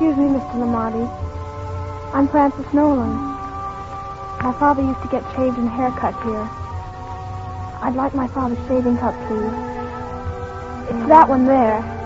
Excuse me, Mr. Lamarty. I'm Frances Nolan. My father used to get shaved and haircut here. I'd like my father's shaving cup, please. It's that one there.